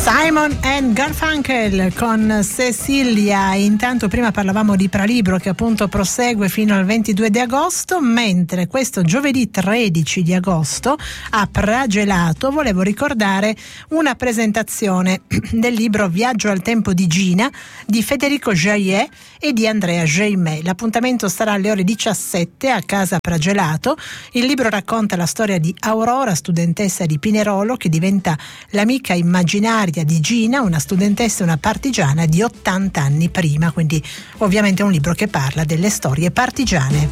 Simon and Garfunkel con Cecilia. Intanto prima parlavamo di Pralibro, che appunto prosegue fino al 22 di agosto, mentre questo giovedì 13 di agosto a Pragelato volevo ricordare una presentazione del libro Viaggio al tempo di Gina di Federico Jaillet e di Andrea Geimet. L'appuntamento sarà alle ore 17 a casa Pragelato. Il libro racconta la storia di Aurora, studentessa di Pinerolo, che diventa l'amica immaginaria di Gina, una studentessa e una partigiana di 80 anni prima, quindi ovviamente è un libro che parla delle storie partigiane.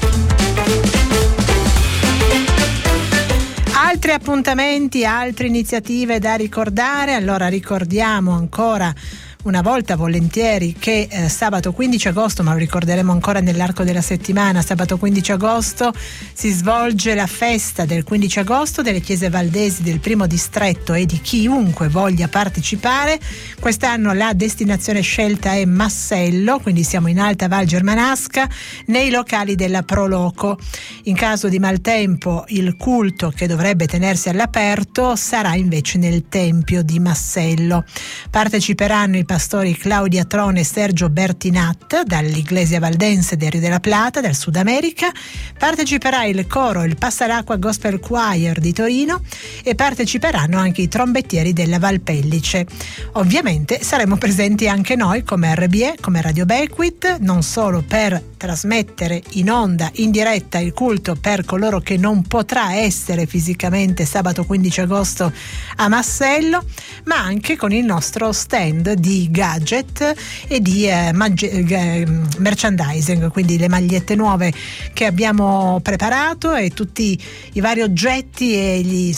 Altri appuntamenti, altre iniziative da ricordare. Allora ricordiamo ancora una volta volentieri che sabato 15 agosto, ma lo ricorderemo ancora nell'arco della settimana, sabato 15 agosto si svolge la festa del 15 agosto delle chiese valdesi del primo distretto e di chiunque voglia partecipare. Quest'anno la destinazione scelta è Massello, quindi siamo in Alta Val Germanasca, nei locali della Proloco. In caso di maltempo il culto, che dovrebbe tenersi all'aperto, sarà invece nel tempio di Massello. Parteciperanno i pastori Claudia Tron e Sergio Bertinat dall'Iglesia Valdense del Rio della Plata, del Sud America. Parteciperà il coro Il Passaracqua Gospel Choir di Torino e parteciperanno anche i trombettieri della Valpellice. Ovviamente saremo presenti anche noi come RBE, come Radio Becquith, non solo per trasmettere in onda, in diretta, il culto per coloro che non potrà essere fisicamente sabato 15 agosto a Massello, ma anche con il nostro stand di gadget e di merchandising, quindi le magliette nuove che abbiamo preparato e tutti i vari oggetti e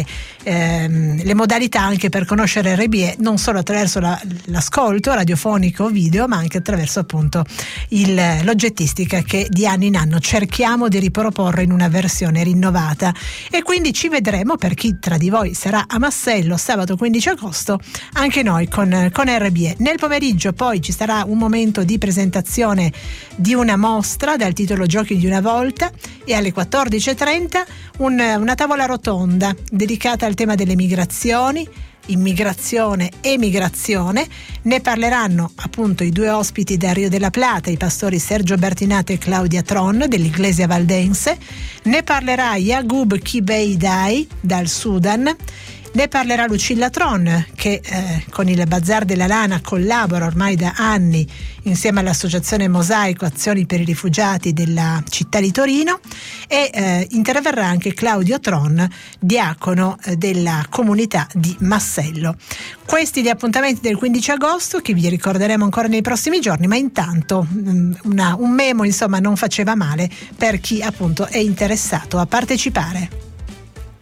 le modalità anche per conoscere RBE, non solo attraverso l'ascolto radiofonico o video, ma anche attraverso appunto l'oggettistica che di anno in anno cerchiamo di riproporre in una versione rinnovata. E quindi ci vedremo, per chi tra di voi sarà a Massello sabato 15 agosto, anche noi con RBE. Nel pomeriggio poi ci sarà un momento di presentazione di una mostra dal titolo Giochi di una volta, e alle 14.30 una tavola rotonda dedicata al tema delle migrazioni, immigrazione e migrazione. Ne parleranno appunto i due ospiti da Rio della Plata, i pastori Sergio Bertinat e Claudia Tron dell'Iglesia Valdense. Ne parlerà Yagub Kibei Dai dal Sudan. Ne parlerà Lucilla Tron, che con il Bazar della Lana collabora ormai da anni insieme all'Associazione Mosaico Azioni per i Rifugiati della città di Torino, e interverrà anche Claudio Tron, diacono della comunità di Massello. Questi gli appuntamenti del 15 agosto che vi ricorderemo ancora nei prossimi giorni, ma intanto un memo insomma non faceva male per chi appunto è interessato a partecipare.